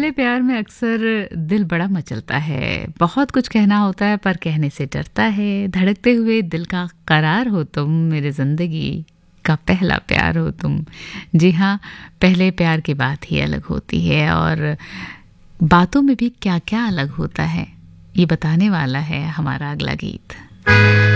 पहले प्यार में अक्सर दिल बड़ा मचलता है, बहुत कुछ कहना होता है पर कहने से डरता है। धड़कते हुए दिल का करार हो तुम, मेरे जिंदगी का पहला प्यार हो तुम। जी हाँ, पहले प्यार की बात ही अलग होती है और बातों में भी क्या क्या अलग होता है, ये बताने वाला है हमारा अगला गीत।